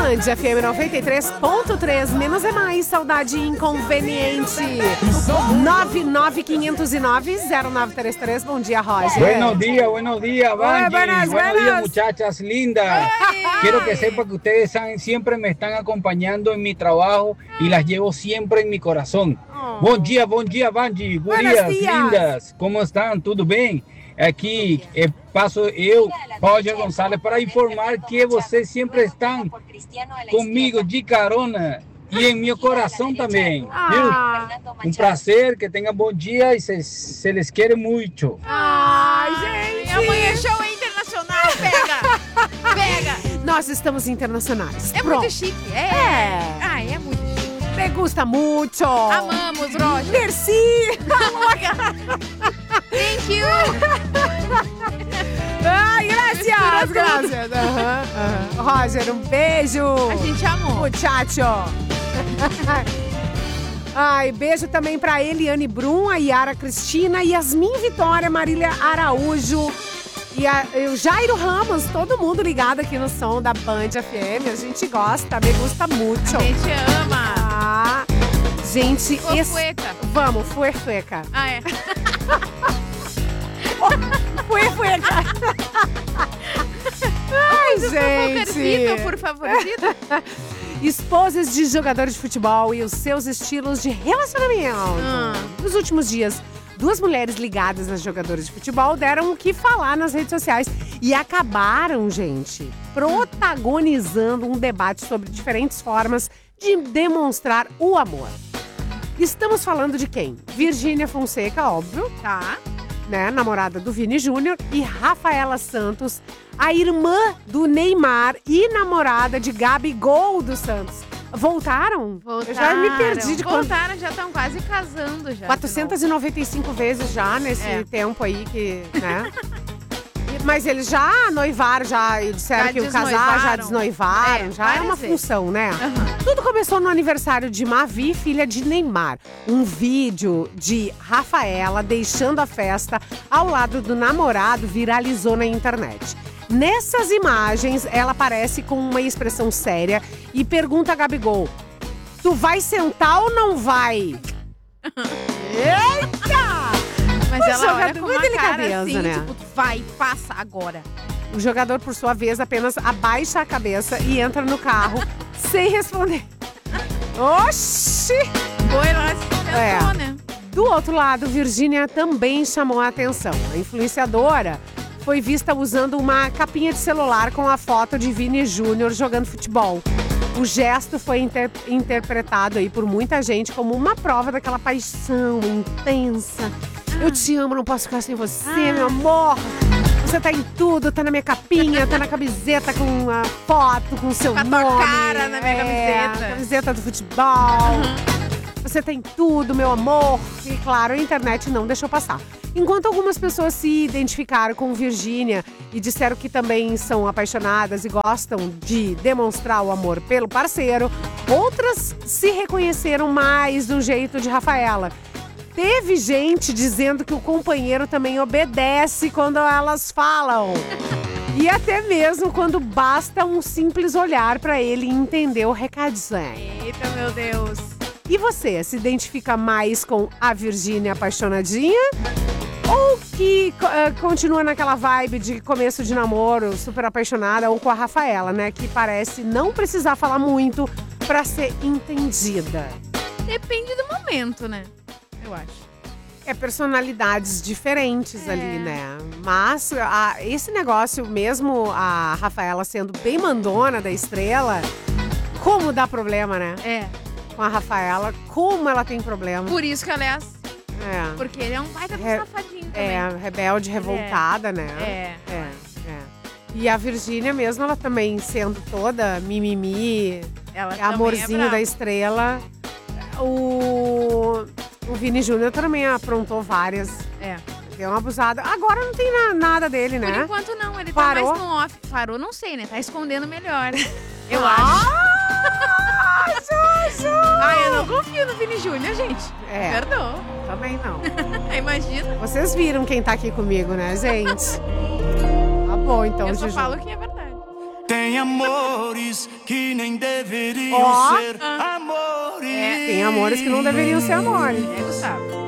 Band FM 93.3, menos é mais, saudade inconveniente. 99509-0933. Bom dia, Roger. Buenos días, Banji. Buenas. Buenos días, muchachas lindas. Quiero que sepa que ustedes siempre me están acompañando en mi trabajo y las llevo siempre en mi corazón. Bom dia, Banji. Gurias lindas, como estão? Tudo bem? Aqui passo eu, Roger Gonçalves, para informar que vocês sempre estão comigo de carona e em meu coração também. Viu? Um prazer, que tenham bom dia e se les quer muito. Ai, gente. Amanhã show é internacional, pega. Nós estamos internacionais. É Pronto. muito chique, é muito chique. Me gusta muito. Amamos, Roger. Merci. Thank you. Ai, graças. Roger, um beijo. A gente amou. Muchacho. Ai, beijo também pra Eliane Brum, a Yara Cristina, Yasmin Vitória, Marília Araújo e o Jairo Ramos, todo mundo ligado aqui no som da Band FM. A gente gosta, me gusta muito. A gente ama. Gente, Fueca. Vamos, fueca. Ah, é. Fueca. Ai, gente. Por favorzito. Esposas de jogadores de futebol e os seus estilos de relacionamento. Nos últimos dias, duas mulheres ligadas a jogadores de futebol deram o que falar nas redes sociais e acabaram, gente, protagonizando um debate sobre diferentes formas de demonstrar o amor. Estamos falando de quem? Virgínia Fonseca, óbvio, Tá. né, namorada do Vini Júnior, e Rafaela Santos, a irmã do Neymar e namorada de Gabigol dos Santos. Voltaram? Eu já me perdi de quanto. Voltaram, já estão quase casando já. 495 vezes já nesse tempo aí que, né? Mas eles já noivaram, já disseram Já que o casal já desnoivaram, já é uma várias vezes. função, né? Tudo começou no aniversário de Mavi, filha de Neymar. Um vídeo de Rafaela deixando a festa ao lado do namorado viralizou na internet. Nessas imagens, ela aparece com uma expressão séria e pergunta a Gabigol: "Tu vai sentar ou não vai?" Eita! Mas O ela olha jogador, com muita uma cara delicadeza, assim, né? tipo, vai, passa agora. O jogador, por sua vez, apenas abaixa a cabeça e entra no carro sem responder. Oxi! Foi lá, se tentou, né? Do outro lado, Virgínia também chamou a atenção. A influenciadora foi vista usando uma capinha de celular com a foto de Vini Júnior jogando futebol. O gesto foi interpretado aí por muita gente como uma prova daquela paixão intensa. Eu te amo, não posso ficar sem você, meu amor. Você tá em tudo, tá na minha capinha, tá na camiseta com a foto, com o seu Com a nome. tua cara na minha camiseta. Camiseta do futebol. Você tem tudo, meu amor. E claro, a internet não deixou passar. Enquanto algumas pessoas se identificaram com Virgínia e disseram que também são apaixonadas e gostam de demonstrar o amor pelo parceiro, outras se reconheceram mais do jeito de Rafaela. Teve gente dizendo que o companheiro também obedece quando elas falam. E até mesmo quando basta um simples olhar para ele entender o recadinho. Eita, meu Deus. E você, se identifica mais com a Virgínia apaixonadinha? Ou que continua naquela vibe de começo de namoro, super apaixonada, ou com a Rafaela, né? Que parece não precisar falar muito pra ser entendida. Depende do momento, né? Eu acho. É personalidades diferentes ali, né? Mas esse negócio, mesmo a Rafaela sendo bem mandona da Estrela, como dá problema, né? É. Com a Rafaela, como ela tem problema. Por isso que ela é assim. É. Porque ele é um baita safadinho também. É, rebelde, revoltada, né? É. E a Virgínia mesmo, ela também sendo toda mimimi, Ela amorzinho também da Estrela. O Vini Júnior também aprontou várias. Deu uma abusada. Agora não tem nada dele, né? Por enquanto não, ele Parou? tá mais no off. Parou, não sei, né? Tá escondendo melhor. Eu acho. Juju! Eu não confio no Vini Júnior, gente. Perdoa. Também não. Imagina. Vocês viram quem tá aqui comigo, né, gente? Tá bom, então, Eu só Juju. falo que é verdade. Tem amores que nem deveriam Ó. ser amores. Tem amores que não deveriam ser amores. É, Gustavo.